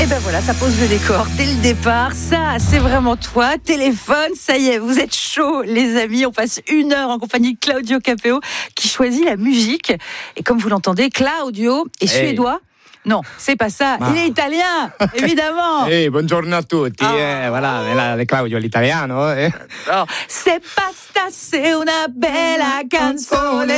ben voilà, ça pose le décor dès le départ. Ça, c'est vraiment toi. Téléphone, ça y est, vous êtes chaud, les amis. On passe 1 heure en compagnie de Claudio Capéo qui choisit la musique. Et comme vous l'entendez, Claudio est suédois. Non, c'est pas ça. Il est italien, évidemment. Buongiorno a tutti. Voilà, Claudio l'italiano. No. Se pasta, c'est una bella canzone.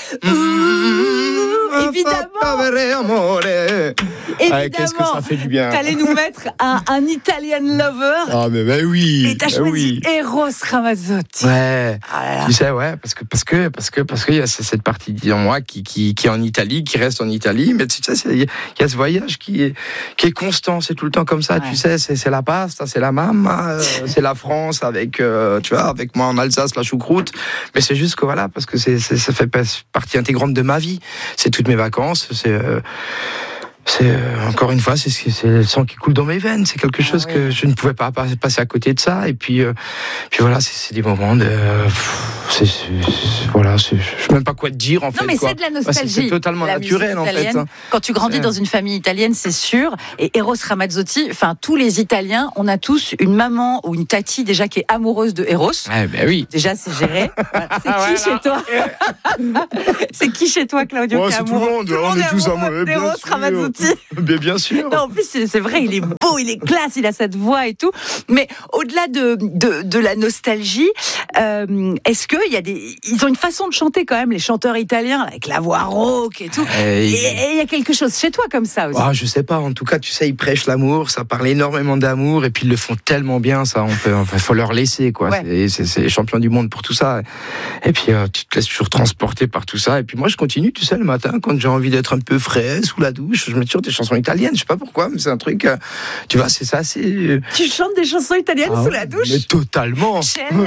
Évidemment. Qu'est-ce que ça fait du bien. T'allais nous mettre un Italian lover. Ah, mais oui. Et t'as choisi Eros Ramazzotti. Ouais. Ah là là. Tu sais, ouais, parce que il y a cette partie en moi qui est en Italie, qui reste en Italie. Mais tu sais, il y a ce voyage qui est constant. C'est tout le temps comme ça. Ouais. Tu sais, c'est la pasta, c'est la mamma, c'est la France avec, tu vois, avec moi en Alsace, la choucroute. Mais c'est juste que voilà, parce que ça fait partie intégrante de ma vie. C'est toutes mes vacances. C'est encore une fois, c'est le sang qui coule dans mes veines. C'est quelque chose que je ne pouvais pas passer à côté de ça. Et puis voilà, c'est des moments de. Voilà, je sais même pas quoi te dire en fait. Non, mais c'est de la nostalgie. C'est totalement naturel en fait. Quand tu grandis dans une famille italienne, c'est sûr. Et Eros Ramazzotti, enfin tous les Italiens, on a tous une maman ou une tati déjà qui est amoureuse de Eros. Oui. Déjà, c'est géré. Voilà. C'est qui chez toi? C'est qui chez toi, Claudio? C'est tout le monde. On est tous amoureux d'Eros Ramazzotti. Bien sûr. Non, en plus, c'est vrai, il est beau, il est classe, il a cette voix et tout. Mais au-delà de la nostalgie, est-ce qu'il y a ils ont une façon de chanter quand même, les chanteurs italiens, avec la voix rauque et tout. Et il y a quelque chose chez toi comme ça aussi. Je sais pas. En tout cas, tu sais, ils prêchent l'amour, ça parle énormément d'amour, et puis ils le font tellement bien, ça. Faut leur laisser, quoi. Ouais. C'est les champions du monde pour tout ça. Et puis, tu te laisses toujours transporter par tout ça. Et puis moi, je continue, tu sais, le matin, quand j'ai envie d'être un peu frais sous la douche, je mets toujours des chansons italiennes. Je sais pas pourquoi, mais c'est un truc. Tu vois, c'est ça. Tu chantes des chansons italiennes sous la douche? Mais totalement.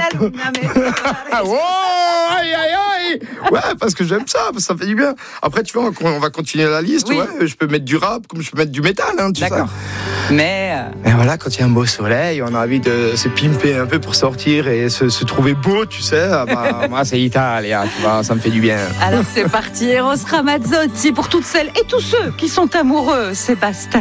Ouais, parce que j'aime ça, ça fait du bien. Après, tu vois, on va continuer la liste. Oui. Ouais, je peux mettre du rap, comme je peux mettre du métal, tu sais. D'accord. Mais voilà, quand il y a un beau soleil, on a envie de se pimper un peu pour sortir et se trouver beau, tu sais. Moi, c'est italien, tu vois, ça me fait du bien. Alors c'est parti, Eros Ramazzotti pour toutes celles et tous ceux qui sont amoureux. C'est basta.